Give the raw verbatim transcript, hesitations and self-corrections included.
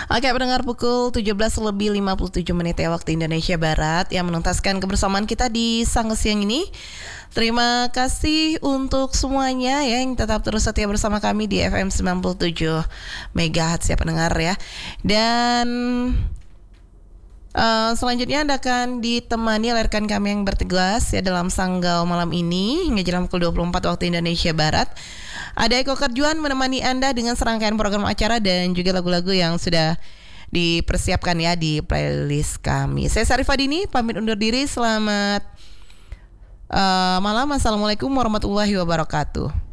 Oke, pendengar, pukul tujuh belas lebih lima puluh tujuh menit ya waktu Indonesia Barat yang menuntaskan kebersamaan kita di Sang Siang ini. Terima kasih untuk semuanya ya yang tetap terus setia bersama kami di F M sembilan puluh tujuh megahertz ya pendengar ya. Dan Uh, selanjutnya Anda akan ditemani oleh rekan kami yang bertugas ya dalam Sanggau malam ini hingga jam pukul dua puluh empat waktu Indonesia Barat. Ada Eko Kerjuan menemani Anda dengan serangkaian program acara dan juga lagu-lagu yang sudah dipersiapkan ya di playlist kami. Saya Sarifah Dini pamit undur diri. Selamat uh, malam. Assalamualaikum warahmatullahi wabarakatuh.